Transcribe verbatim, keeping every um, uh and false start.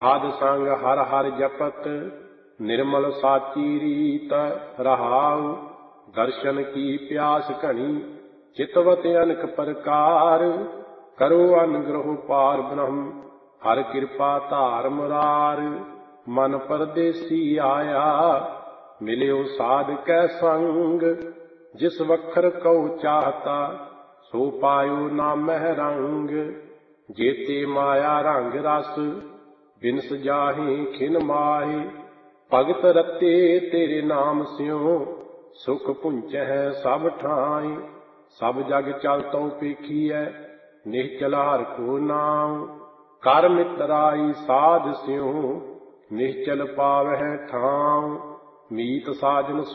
ਸਾਧ ਸੰਗ ਹਰ ਹਰ ਜਪਤ ਨਿਰਮਲ ਸਾਚੀ ਰੀਤ ਰਹਾਉ। ਦਰਸ਼ਨ ਕੀ ਪਿਆਸ ਘਣੀ ਚਿਤਵਤ ਅਨਕ ਪ੍ਰਕਾਰ ਕਰੋ ਅਨਗ੍ਰਹ ਪਾਰ ਬ੍ਰਹਮ ਹਰ ਕਿਰਪਾ ਧਾਰ ਮੁਰਾਰ। ਮਨ ਪਰਦੇਸੀ ਆਇਆ ਮਿਲਿਓ ਸਾਧ ਕੈ ਸੰਗ ਜਿਸ ਵਖਰ ਕਉ ਚਾਹਤਾ ਸੋ ਪਾਇਓ ਨਾ ਮਹਿ ਰੰਗ। ਜੇਤੇ ਮਾਇਆ ਰੰਗ ਰਸ ਬਿਨਸ ਜਾਹੇ ਖਿਨ ਮਾਹੇ ਭਗਤ ਰਤੇ ਤੇਰੇ ਨਾਮ ਸਿਉ ਸੁਖ ਪੁੰਚਹਿ ਸਭ ਠਾਈ। ਸਭ ਜਗ ਚਲ ਤਉ ਪੇਖੀਐ ਨਿਹਚਲ ਹਰਿ ਕੋ ਨਾਮ ਕਰ ਮਿਤਰਾਈ ਸਾਧ ਸਿਉ ਨਿਹਚਲ ਪਾਵਹਿ ਠਾਉ। ਮੀਤ ਸਾਜਨ